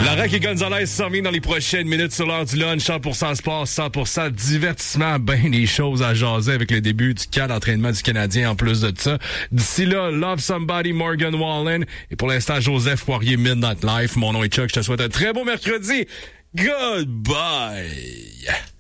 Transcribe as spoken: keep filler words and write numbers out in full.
Larocque et Gonzalez s'en viennent dans les prochaines minutes sur l'heure du lunch. cent pour cent sport, cent pour cent divertissement. Ben des choses à jaser avec le début du camp d'entraînement du Canadien en plus de ça. D'ici là, Love Somebody, Morgan Wallen. Et pour l'instant, Joseph Poirier, Midnight Life. Mon nom est Chuck. Je te souhaite un très beau mercredi. Goodbye.